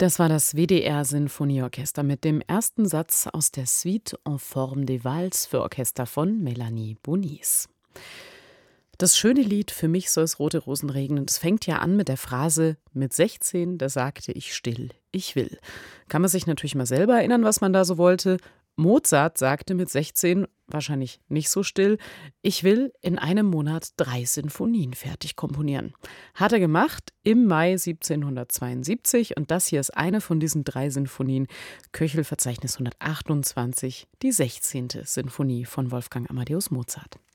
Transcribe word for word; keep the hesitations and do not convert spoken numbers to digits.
Das war das W D R-Sinfonieorchester mit dem ersten Satz aus der Suite en forme de Valse für Orchester von Melanie Bonis. Das schöne Lied »Für mich soll's rote Rosen regnen«, das fängt ja an mit der Phrase »Mit sechzehn, da sagte ich still, ich will«. Kann man sich natürlich mal selber erinnern, was man da so wollte. Mozart sagte mit sechzehn, wahrscheinlich nicht so still, ich will in einem Monat drei Sinfonien fertig komponieren. Hat er gemacht im Mai siebzehnhundertzweiundsiebzig und das hier ist eine von diesen drei Sinfonien, Köchel-Verzeichnis hundertachtundzwanzig, die sechzehnte Sinfonie von Wolfgang Amadeus Mozart.